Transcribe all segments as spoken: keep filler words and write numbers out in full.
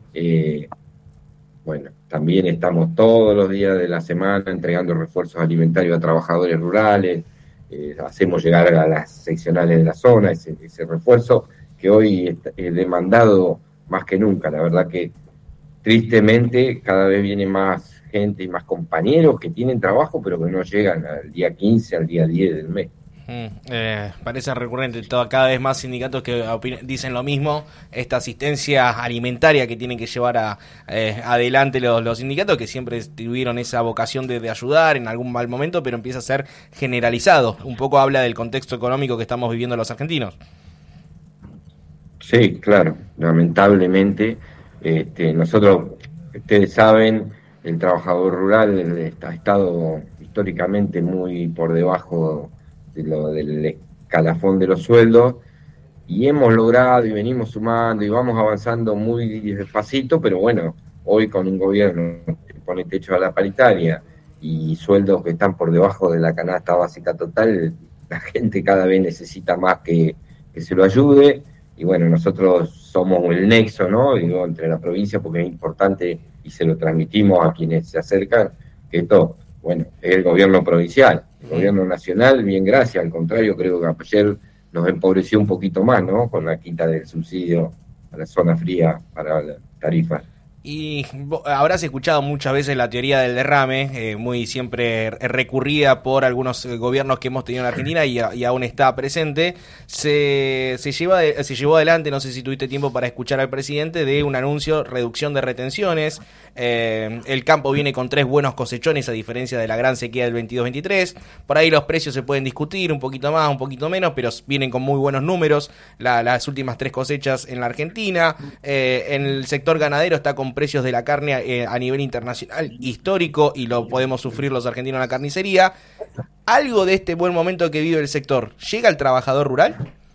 Eh, bueno, también estamos todos los días de la semana entregando refuerzos alimentarios a trabajadores rurales, eh, hacemos llegar a las seccionales de la zona ese, ese refuerzo que hoy es demandado más que nunca. La verdad que tristemente cada vez viene más gente y más compañeros que tienen trabajo pero que no llegan al día quince, al día diez del mes. Mm, eh, parece recurrente, todo, cada vez más sindicatos que opin- dicen lo mismo, esta asistencia alimentaria que tienen que llevar a, eh, adelante los, los sindicatos, que siempre tuvieron esa vocación de, de ayudar en algún mal momento, pero empieza a ser generalizado. Un poco habla del contexto económico que estamos viviendo los argentinos. Sí, claro, lamentablemente, este, nosotros, ustedes saben, el trabajador rural ha estado históricamente muy por debajo de lo, del escalafón de los sueldos y hemos logrado y venimos sumando y vamos avanzando muy despacito, pero bueno, hoy con un gobierno que pone techo a la paritaria y sueldos que están por debajo de la canasta básica total, la gente cada vez necesita más que, que se lo ayude. Y bueno, nosotros somos el nexo, ¿no? Digo, entre la provincia, porque es importante y se lo transmitimos a quienes se acercan, que esto, bueno, es el gobierno provincial. El gobierno nacional, bien gracias, al contrario, creo que ayer nos empobreció un poquito más, ¿no? Con la quita del subsidio a la zona fría para la tarifa. Y habrás escuchado muchas veces la teoría del derrame, eh, muy siempre recurrida por algunos gobiernos que hemos tenido en Argentina y, y aún está presente. Se, se, lleva de, se llevó adelante, no sé si tuviste tiempo para escuchar al presidente, de un anuncio, reducción de retenciones. Eh, el campo viene con tres buenos cosechones a diferencia de la gran sequía del veintidós veintitrés. Por ahí los precios se pueden discutir, un poquito más, un poquito menos, pero vienen con muy buenos números la, las últimas tres cosechas en la Argentina. Eh, en el sector ganadero está con precios de la carne eh, a nivel internacional histórico y lo podemos sufrir los argentinos en la carnicería. ¿Algo de este buen momento que vive el sector llega al trabajador rural?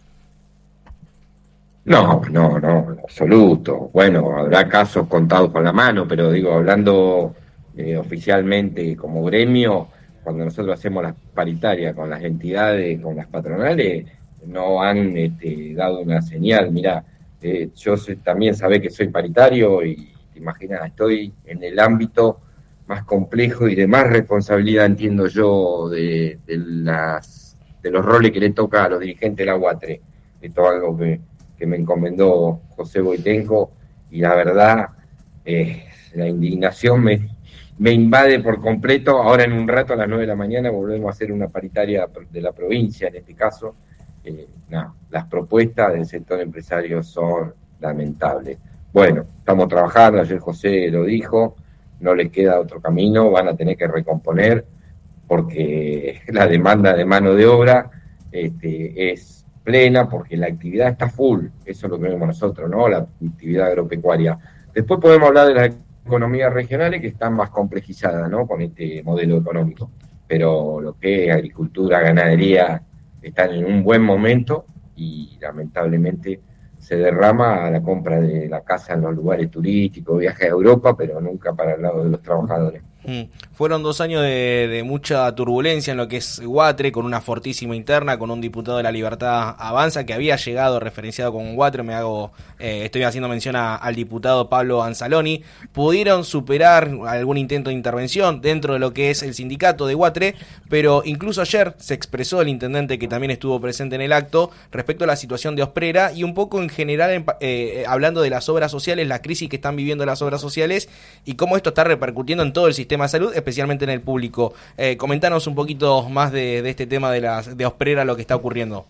No, no, no, en absoluto. Bueno, habrá casos contados con la mano, pero digo, hablando eh, oficialmente como gremio, cuando nosotros hacemos las paritarias con las entidades, con las patronales, no han este, dado una señal. Mira, eh, yo sé, también sabés que soy paritario y te imaginas, estoy en el ámbito más complejo y de más responsabilidad, entiendo yo, de, de las de los roles que le toca a los dirigentes de la U A T R E. Esto es algo que que me encomendó José Boitenco, y la verdad, eh, la indignación me, me invade por completo. Ahora en un rato a las nueve de la mañana volvemos a hacer una paritaria de la provincia, en este caso. Eh, no, las propuestas del sector empresario son lamentables. Bueno, estamos trabajando, ayer José lo dijo, no les queda otro camino, van a tener que recomponer, porque la demanda de mano de obra este, es plena, porque la actividad está full, eso es lo que vemos nosotros, ¿no? La actividad agropecuaria. Después podemos hablar de las economías regionales que están más complejizadas, ¿no? Con este modelo económico, pero lo que es agricultura, ganadería, están en un buen momento y lamentablemente se derrama a la compra de la casa en los lugares turísticos, viajes a Europa, pero nunca para el lado de los trabajadores. Mm. Fueron dos años de, de mucha turbulencia en lo que es Guatre, con una fortísima interna, con un diputado de la Libertad Avanza que había llegado referenciado con Guatre. Me hago, eh, estoy haciendo mención a, al diputado Pablo Anzaloni. Pudieron superar algún intento de intervención dentro de lo que es el sindicato de Guatre, pero incluso ayer se expresó el intendente, que también estuvo presente en el acto, respecto a la situación de Osprera y un poco en general en, eh, hablando de las obras sociales, la crisis que están viviendo las obras sociales y cómo esto está repercutiendo en todo el sistema de salud, especialmente en el público. Eh, comentanos un poquito más de, de este tema de las de Osprera, lo que está ocurriendo.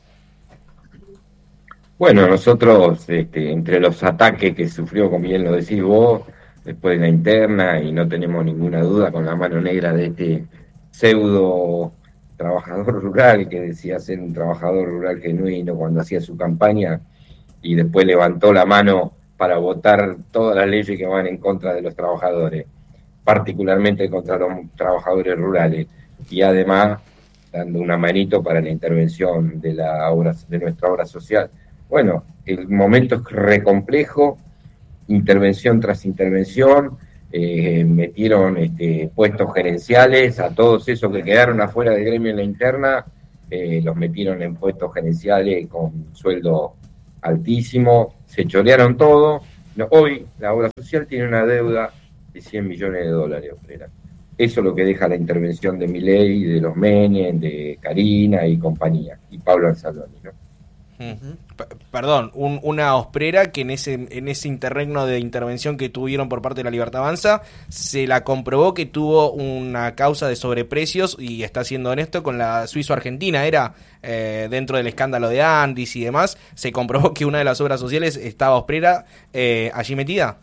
Bueno, nosotros, este, entre los ataques que sufrió, como bien lo decís vos, después de la interna, y no tenemos ninguna duda con la mano negra de este pseudo trabajador rural que decía ser un trabajador rural genuino cuando hacía su campaña y después levantó la mano para votar todas las leyes que van en contra de los trabajadores, particularmente contra los trabajadores rurales, y además dando una manito para la intervención de la obra, de nuestra obra social. Bueno, el momento es re complejo, intervención tras intervención, eh, metieron este, puestos gerenciales a todos esos que quedaron afuera del gremio en la interna, eh, los metieron en puestos gerenciales con sueldo altísimo, se chorearon todo, No, hoy la obra social tiene una deuda de cien millones de dólares, Obrera. Eso es lo que deja la intervención de Milei, de los Menem, de Karina y compañía, y Pablo Anzaloni, ¿no? Uh-huh. P- perdón, un, una Osprera que en ese en ese interregno de intervención que tuvieron por parte de la Libertad Avanza, se la comprobó que tuvo una causa de sobreprecios, y está siendo honesto, con la Suizo-Argentina, era eh, dentro del escándalo de Andis y demás, se comprobó que una de las obras sociales estaba Osprera eh, allí metida.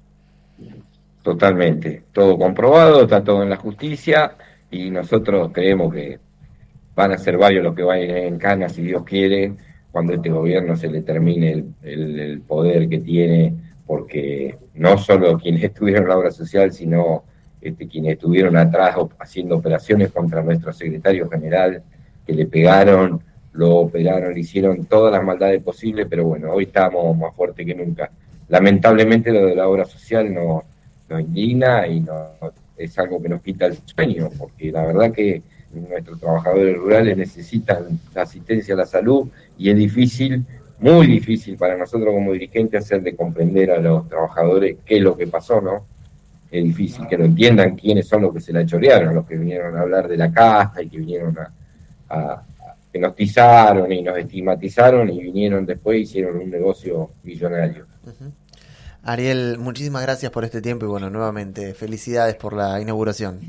Totalmente, todo comprobado, está todo en la justicia, y nosotros creemos que van a ser varios los que vayan en cana, si Dios quiere, cuando este gobierno se le termine el, el, el poder que tiene, porque no solo quienes estuvieron en la obra social, sino este, quienes estuvieron atrás haciendo operaciones contra nuestro secretario general, que le pegaron, lo operaron, le hicieron todas las maldades posibles, pero bueno, hoy estamos más fuertes que nunca. Lamentablemente lo de la obra social no, nos indigna y no, es algo que nos quita el sueño, porque la verdad que nuestros trabajadores rurales necesitan la asistencia a la salud, y es difícil, muy difícil para nosotros como dirigentes hacerle comprender a los trabajadores qué es lo que pasó, ¿no? Es difícil que lo entiendan quiénes son los que se la chorearon, los que vinieron a hablar de la casta y que vinieron a, a, a que nos tizaron y nos estigmatizaron y vinieron después y hicieron un negocio millonario. Uh-huh. Ariel, muchísimas gracias por este tiempo y bueno, nuevamente, felicidades por la inauguración.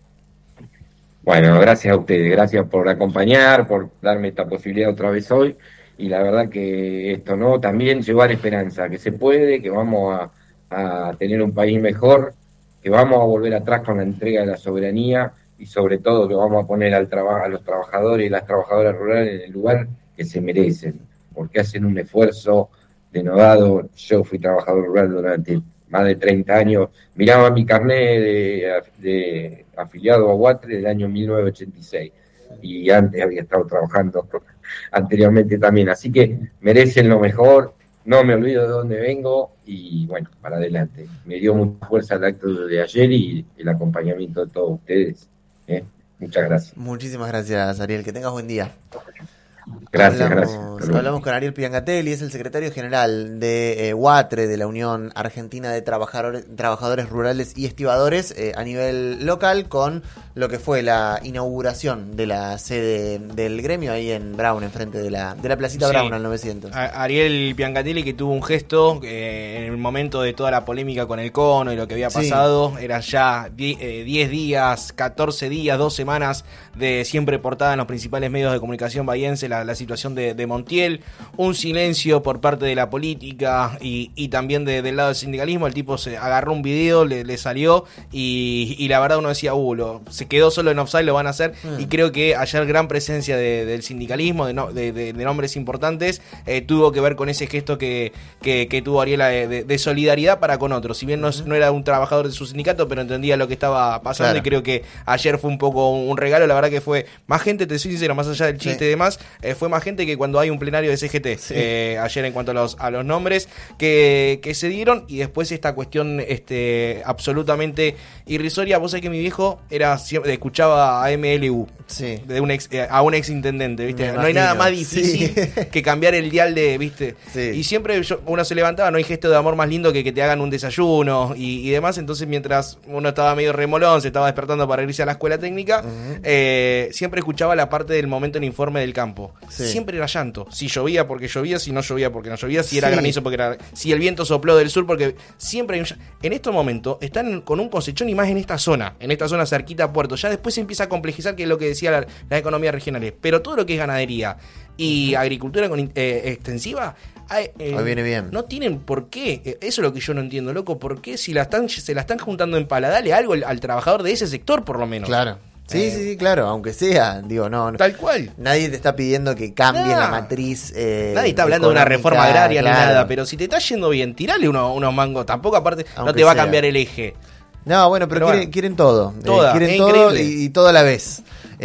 Bueno, gracias a ustedes, gracias por acompañar, por darme esta posibilidad otra vez hoy, y la verdad que esto, ¿no? También llevar esperanza, que se puede, que vamos a, a tener un país mejor, que vamos a volver atrás con la entrega de la soberanía, y sobre todo que vamos a poner al traba- a los trabajadores y las trabajadoras rurales en el lugar que se merecen, porque hacen un esfuerzo denodado. Yo fui trabajador rural durante más de treinta años, miraba mi carnet de, de afiliado a Guatre del año mil novecientos ochenta y seis, y antes había estado trabajando anteriormente también, así que merecen lo mejor, no me olvido de dónde vengo, y bueno, para adelante. Me dio mucha fuerza el acto de ayer y el acompañamiento de todos ustedes, ¿eh? Muchas gracias. Muchísimas gracias, Ariel, que tengas buen día. Gracias, hablamos, gracias. Hablamos con Ariel Piangatelli, es el secretario general de eh, UATRE, de la Unión Argentina de Trabajadores, Trabajadores Rurales y Estibadores, eh, a nivel local, con lo que fue la inauguración de la sede del gremio ahí en Brown, enfrente de la, de la placita sí. Brown al novecientos. A- Ariel Piangatelli, que tuvo un gesto eh, en el momento de toda la polémica con el cono y lo que había pasado, sí. Eran ya diez días, catorce días, dos semanas de siempre portada en los principales medios de comunicación bahiense la, la situación de, de Montiel, un silencio por parte de la política y, y también de, del lado del sindicalismo. El tipo se agarró un video, le, le salió y, y la verdad uno decía, uh, lo, se quedó solo en offside, lo van a hacer, mm. y creo que ayer gran presencia de, del sindicalismo, de, no, de, de, de nombres importantes, eh, tuvo que ver con ese gesto que, que, que tuvo Ariela de, de, de solidaridad para con otros, si bien no, no era un trabajador de su sindicato, pero entendía lo que estaba pasando, claro. Y creo que ayer fue un poco un regalo, la verdad que fue más gente, te soy sincero, más allá del chiste sí. y demás, eh, fue más gente que cuando hay un plenario de C G T, sí. eh, ayer en cuanto a los, a los nombres que, que se dieron, y después esta cuestión este, absolutamente irrisoria. Vos sabés que mi viejo era siempre, escuchaba a M L U, sí. de un ex, a un ex intendente, ¿viste? No hay nada más difícil sí. que cambiar el dial de, ¿viste? Sí. Y siempre yo, uno se levantaba, no hay gesto de amor más lindo que que te hagan un desayuno y, y demás. Entonces mientras uno estaba medio remolón, se estaba despertando para irse a la escuela técnica, uh-huh. eh, siempre escuchaba la parte del momento en informe del campo. Sí. Siempre era llanto. Si llovía porque llovía, si no llovía porque no llovía, si era sí. granizo porque era, si el viento sopló del sur porque siempre hay un... En estos momentos están con un cosechón, y más en esta zona, en esta zona cerquita a Puerto. Ya después se empieza a complejizar, que es lo que decía la, las economías regionales. Pero todo lo que es ganadería y agricultura con, eh, extensiva, eh, viene bien. No tienen por qué. Eso es lo que yo no entiendo, loco. ¿Por qué si la están, se la están juntando en pala? Dale algo al, al trabajador de ese sector, por lo menos. Claro. Sí, eh, sí, sí, claro, aunque sea, digo, no, no. Tal cual. Nadie te está pidiendo que cambie nah. la matriz. Eh, nadie está hablando de una reforma agraria claro. ni nada, pero si te está yendo bien, tirale uno, unos mangos. Tampoco, aparte, aunque no te va sea. a cambiar el eje. No, bueno, pero, pero quieren, bueno. quieren todo. Toda, eh, quieren todo y, y todo a la vez.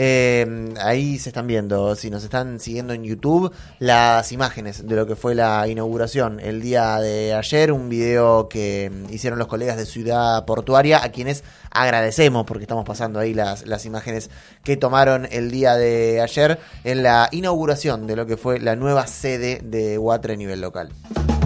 Eh, ahí se están viendo, si nos están siguiendo en YouTube, las imágenes de lo que fue la inauguración el día de ayer, un video que hicieron los colegas de Ciudad Portuaria, a quienes agradecemos porque estamos pasando ahí las, las imágenes que tomaron el día de ayer en la inauguración de lo que fue la nueva sede de UATRE a nivel local.